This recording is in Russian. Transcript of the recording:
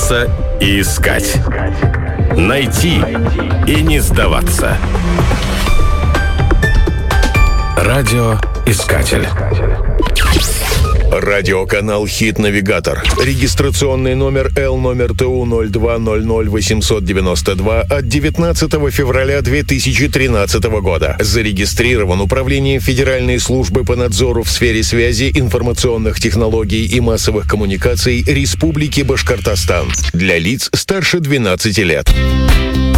Бояться и искать. Найти и не сдаваться. Радиоискатель. Радиоканал «Хит-навигатор». Регистрационный номер L-номер ТУ-02-00-892 от 19 февраля 2013 года. Зарегистрирован Управлением Федеральной службы по надзору в сфере связи, информационных технологий и массовых коммуникаций Республики Башкортостан. Для лиц старше 12 лет.